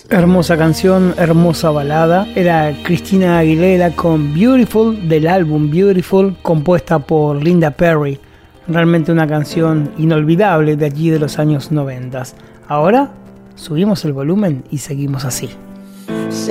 Hermosa canción, hermosa balada. Era Christina Aguilera con Beautiful, del álbum Beautiful, compuesta por Linda Perry. Realmente una canción inolvidable de allí de los años 90. Ahora subimos el volumen y seguimos así.